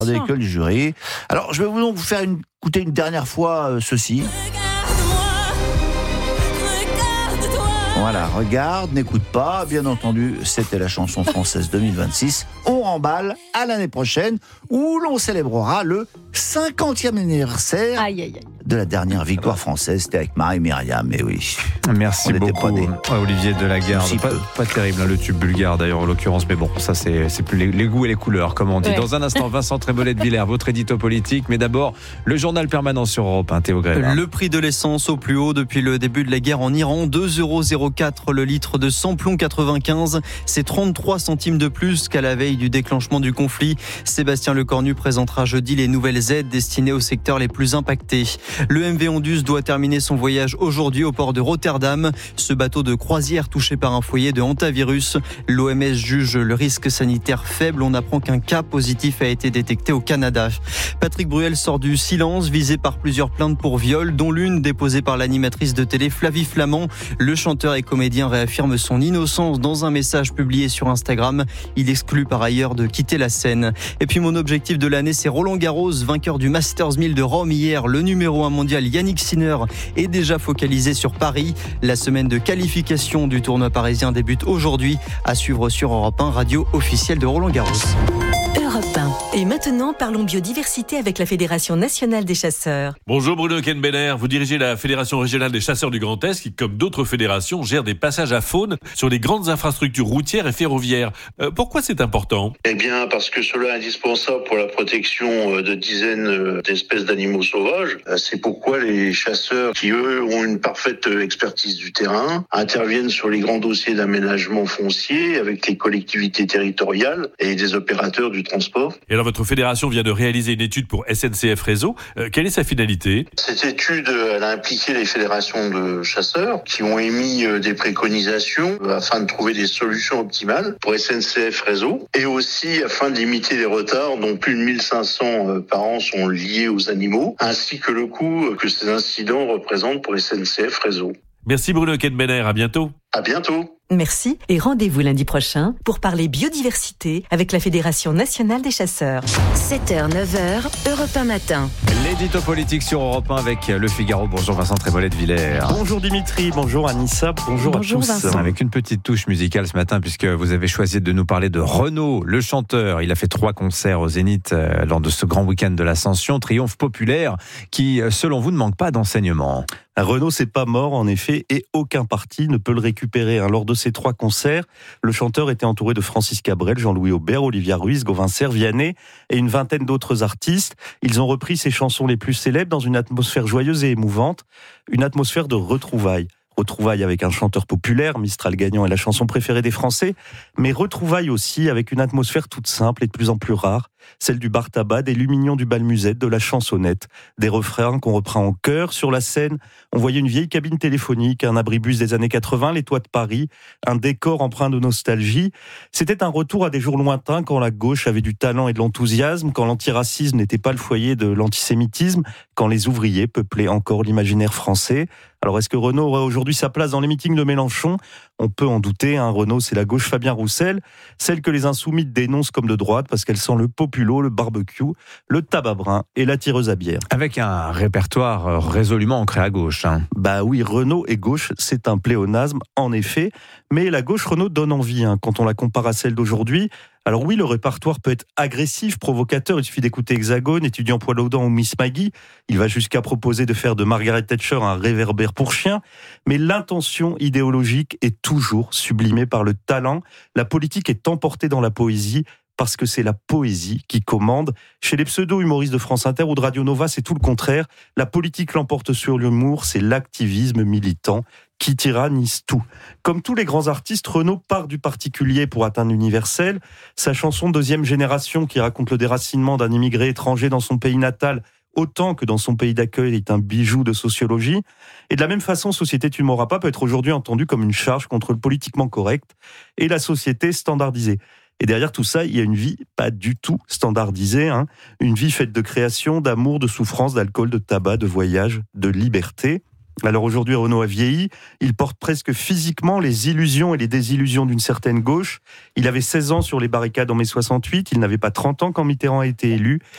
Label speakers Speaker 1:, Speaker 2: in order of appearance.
Speaker 1: avec le jury. Alors, je vais donc vous faire écouter une dernière fois ceci. Voilà, regarde, n'écoute pas. Bien entendu, c'était la chanson française 2026. On remballe à l'année prochaine où l'on célébrera le 50e anniversaire de la dernière victoire française. C'était avec Marie-Myriam, mais oui.
Speaker 2: Merci beaucoup, Olivier Delagarde. Pas terrible, le tube bulgare d'ailleurs en l'occurrence, mais bon, ça c'est plus les goûts et les couleurs, comme on dit. Ouais. Dans un instant, Vincent Trémolet de Villers, votre édito politique, mais d'abord, le journal permanent sur Europe 1, Théo Grévin.
Speaker 3: Le prix de l'essence au plus haut depuis le début de la guerre en Iran, 2,04 € le litre de samplon 95, c'est 33 centimes de plus qu'à la veille du déclenchement du conflit. Sébastien Lecornu présentera jeudi les nouvelles aides destinées aux secteurs les plus impactés. Le MV Ondus doit terminer son voyage aujourd'hui au port de Rotterdam. Ce bateau de croisière touché par un foyer de hantavirus. L'OMS juge le risque sanitaire faible. On apprend qu'un cas positif a été détecté au Canada. Patrick Bruel sort du silence, visé par plusieurs plaintes pour viol, dont l'une déposée par l'animatrice de télé Flavie Flamand. Le chanteur et comédien réaffirme son innocence dans un message publié sur Instagram. Il exclut par ailleurs de quitter la scène. Et puis mon objectif de l'année, c'est Roland Garros, vainqueur du Masters 1000 de Rome hier. Le numéro 1 mondial Yannick Sinner est déjà focalisé sur Paris. La semaine de qualification du tournoi parisien débute aujourd'hui. À suivre sur Europe 1, radio officielle de Roland Garros.
Speaker 4: Europe 1. Et maintenant, parlons biodiversité avec la Fédération nationale des chasseurs.
Speaker 5: Bonjour Bruno Kenbener, vous dirigez la Fédération régionale des chasseurs du Grand Est qui, comme d'autres fédérations, gère des passages à faune sur les grandes infrastructures routières et ferroviaires. Pourquoi c'est important ?
Speaker 6: Eh bien, parce que cela est indispensable pour la protection de dizaines d'espèces d'animaux sauvages. C'est pourquoi les chasseurs, qui eux ont une parfaite expertise du terrain, interviennent sur les grands dossiers d'aménagement foncier avec les collectivités territoriales et des opérateurs du transport.
Speaker 5: Et alors votre fédération vient de réaliser une étude pour SNCF Réseau. Quelle est sa finalité ?
Speaker 6: Cette étude, elle a impliqué les fédérations de chasseurs qui ont émis des préconisations afin de trouver des solutions optimales pour SNCF Réseau et aussi afin de limiter les retards dont plus de 1500 par an sont liés aux animaux ainsi que le coût que ces incidents représentent pour SNCF Réseau.
Speaker 5: Merci Bruno Kenbener, à bientôt.
Speaker 6: À bientôt.
Speaker 4: Merci et rendez-vous lundi prochain pour parler biodiversité avec la Fédération nationale des chasseurs.
Speaker 7: 7h, 9h, Europe 1 matin.
Speaker 2: L'édito politique sur Europe 1 avec Le Figaro. Bonjour Vincent Trémolet de Villers.
Speaker 8: Bonjour Dimitri, bonjour Anissa, bonjour à tous.
Speaker 4: Vincent.
Speaker 2: Avec une petite touche musicale ce matin puisque vous avez choisi de nous parler de Renaud, le chanteur. Il a fait 3 concerts au Zénith lors de ce grand week-end de l'Ascension. Triomphe populaire qui, selon vous, ne manque pas d'enseignement.
Speaker 8: Renaud, c'est pas mort en effet et aucun parti ne peut le récupérer. Lors de ces 3 concerts, le chanteur était entouré de Francis Cabrel, Jean-Louis Aubert, Olivia Ruiz, Gauvin Vianney et une vingtaine d'autres artistes. Ils ont repris ses chansons les plus célèbres dans une atmosphère joyeuse et émouvante, une atmosphère de retrouvailles. Retrouvailles avec un chanteur populaire, Mistral gagnant est la chanson préférée des Français, mais retrouvailles aussi avec une atmosphère toute simple et de plus en plus rare, celle du bar tabac, des lumignons du bal musette, de la chansonnette, des refrains qu'on reprend en chœur. Sur la scène, on voyait une vieille cabine téléphonique, un abribus des années 80, les toits de Paris, un décor empreint de nostalgie. C'était un retour à des jours lointains quand la gauche avait du talent et de l'enthousiasme, quand l'antiracisme n'était pas le foyer de l'antisémitisme, quand les ouvriers peuplaient encore l'imaginaire français. Alors est-ce que Renaud aurait aujourd'hui sa place dans les meetings de Mélenchon ? On peut en douter, Renaud c'est la gauche Fabien Roussel, celle que les insoumis dénoncent comme de droite parce qu'elle sent le populo, le barbecue, le tabac brun et la tireuse à bière.
Speaker 2: Avec un répertoire résolument ancré à gauche.
Speaker 8: Bah oui, Renaud et gauche, c'est un pléonasme en effet, mais la gauche Renaud donne envie quand on la compare à celle d'aujourd'hui. Alors oui, le répertoire peut être agressif, provocateur, il suffit d'écouter Hexagone, Étudiant poil aux dents ou Miss Maggie. Il va jusqu'à proposer de faire de Margaret Thatcher un réverbère pour chien. Mais l'intention idéologique est toujours sublimée par le talent. La politique est emportée dans la poésie parce que c'est la poésie qui commande. Chez les pseudo-humoristes de France Inter ou de Radio Nova, c'est tout le contraire. La politique l'emporte sur l'humour, c'est l'activisme militant qui tyrannise tout. Comme tous les grands artistes, Renaud part du particulier pour atteindre l'universel. Sa chanson Deuxième génération, qui raconte le déracinement d'un immigré étranger dans son pays natal, autant que dans son pays d'accueil, est un bijou de sociologie. Et de la même façon, Société tu ne m'auras pas peut être aujourd'hui entendue comme une charge contre le politiquement correct et la société standardisée. Et derrière tout ça, il y a une vie pas du tout standardisée, une vie faite de création, d'amour, de souffrance, d'alcool, de tabac, de voyage, de liberté. Alors aujourd'hui, Renaud a vieilli, il porte presque physiquement les illusions et les désillusions d'une certaine gauche. Il avait 16 ans sur les barricades en mai 68, il n'avait pas 30 ans quand Mitterrand a été élu.